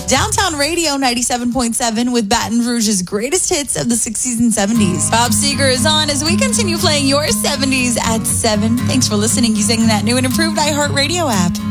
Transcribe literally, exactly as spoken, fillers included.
Downtown Radio ninety-seven point seven with Baton Rouge's greatest hits of the sixties and seventies. Bob Seger is on as we continue playing your seventies at seven. Thanks for listening using that new and improved iHeartRadio app.